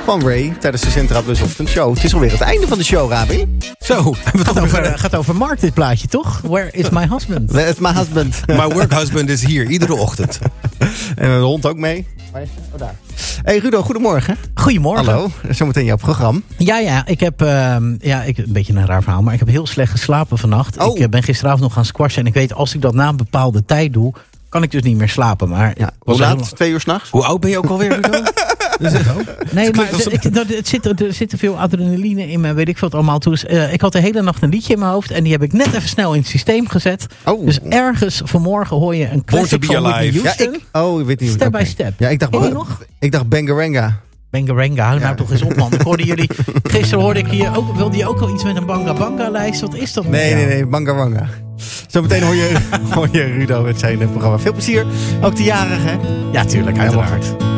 van Ray tijdens de Centra Plus Ochtendshow. Het is alweer het einde van de show, Rabin. Zo. Gaat over Mark dit plaatje, toch? Where is my husband? Where is my husband? My work husband is hier, iedere ochtend. En de hond ook mee. Oh, daar. Hey Rudo, goedemorgen. Goedemorgen. Hallo, zometeen jouw programma. Ja, ik heb een beetje een raar verhaal, maar ik heb heel slecht geslapen vannacht. Oh. Ik ben gisteravond nog gaan squashen en ik weet, als ik dat na een bepaalde tijd doe, kan ik dus niet meer slapen. Maar Ja, hoe laat? 2 uur 's nachts? Hoe oud ben je ook alweer, Rudo? Nee, maar er zit te veel adrenaline in me, weet ik veel wat allemaal. Dus, ik had de hele nacht een liedje in mijn hoofd en die heb ik net even snel in het systeem gezet. Oh. Dus ergens vanmorgen hoor je een Born to classic be van Whitney alive. Houston. Ik weet niet. Step oké. by step. Ja, ik dacht, Ken je nog? ik dacht Bangaranga. Bangaranga, hou nou Ja. toch eens op, man. Ik hoorde jullie, gisteren hoorde ik hier ook, wilde je ook al iets met een Banga Banga lijst? Wat is dat? met jou? Nee, Bangaranga. Zometeen hoor je Rudo met zijn programma. Veel plezier. Ook de jarige, hè? Ja, tuurlijk, uiteraard.